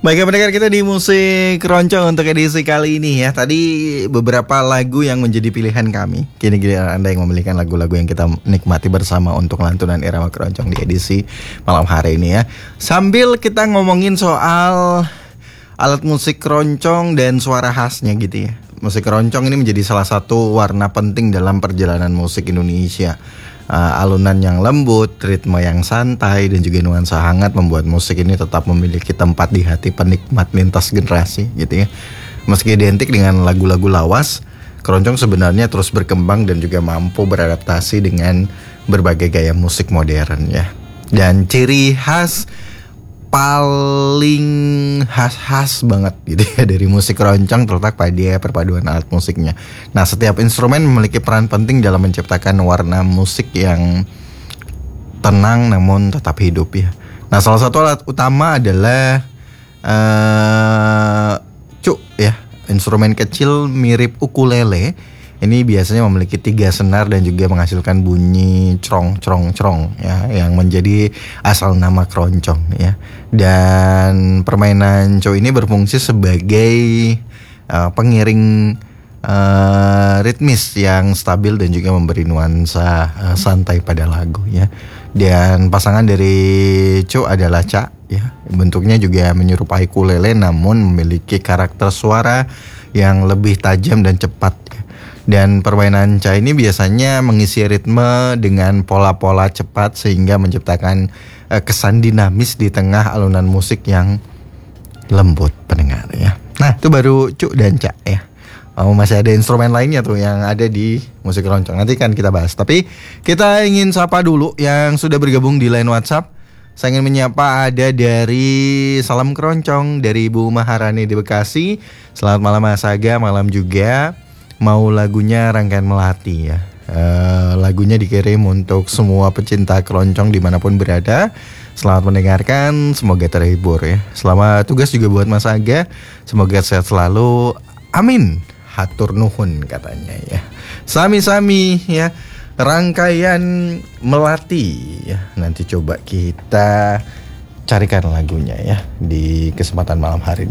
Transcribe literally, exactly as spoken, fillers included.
Baik pendengar kita di Musik Keroncong untuk edisi kali ini ya. Tadi beberapa lagu yang menjadi pilihan kami. Kini giliran Anda yang memilihkan lagu-lagu yang kita nikmati bersama untuk lantunan irama keroncong di edisi malam hari ini ya. Sambil kita ngomongin soal alat musik keroncong dan suara khasnya gitu ya. Musik keroncong ini menjadi salah satu warna penting dalam perjalanan musik Indonesia. Uh, alunan yang lembut, ritme yang santai, dan juga nuansa hangat membuat musik ini tetap memiliki tempat di hati penikmat lintas generasi gitu ya. Meski identik dengan lagu-lagu lawas, keroncong sebenarnya terus berkembang dan juga mampu beradaptasi dengan berbagai gaya musik modern ya. Dan ciri khas paling khas-khas banget gitu ya dari musik keroncong terletak pada perpaduan alat musiknya. Nah, setiap instrumen memiliki peran penting dalam menciptakan warna musik yang tenang namun tetap hidup ya. Nah, salah satu alat utama adalah uh, cuk ya, instrumen kecil mirip ukulele. Ini biasanya memiliki tiga senar dan juga menghasilkan bunyi crong crong crong ya, yang menjadi asal nama keroncong ya. Dan permainan cuk ini berfungsi sebagai uh, pengiring uh, ritmis yang stabil dan juga memberi nuansa uh, santai pada lagu ya. Dan pasangan dari cuk adalah ca ya. Bentuknya juga menyerupai ukulele namun memiliki karakter suara yang lebih tajam dan cepat. Dan permainan ca ini biasanya mengisi ritme dengan pola-pola cepat sehingga menciptakan uh, kesan dinamis di tengah alunan musik yang lembut pendengar ya. Nah, itu baru cuk dan ca ya. Oh, masih ada instrumen lainnya tuh yang ada di musik keroncong. Nanti kan kita bahas. Tapi kita ingin sapa dulu yang sudah bergabung di line WhatsApp. Saya ingin menyapa ada dari Salam Keroncong dari Ibu Maharani di Bekasi. Selamat malam Mas Aga, malam juga. Mau lagunya Rangkaian Melati ya. Uh, lagunya dikirim untuk semua pecinta keroncong dimanapun berada. Selamat mendengarkan, semoga terhibur ya. Selamat tugas juga buat Mas Aga. Semoga sehat selalu. Amin. Hatur nuhun katanya ya. Sami-sami ya. Rangkaian Melati ya. Nanti coba kita carikan lagunya ya di kesempatan malam hari ini.